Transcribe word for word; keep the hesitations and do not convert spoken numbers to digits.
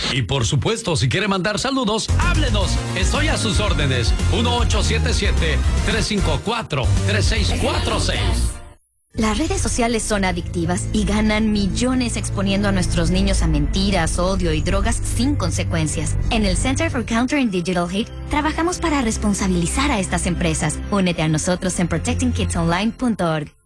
Y por supuesto, si quiere mandar saludos, háblenos. Estoy a sus órdenes. uno ocho siete siete, tres cinco cuatro, tres seis cuatro seis. Las redes sociales son adictivas y ganan millones exponiendo a nuestros niños a mentiras, odio y drogas sin consecuencias. En el Center for Countering Digital Hate trabajamos para responsabilizar a estas empresas. Únete a nosotros en protecting kids online punto org.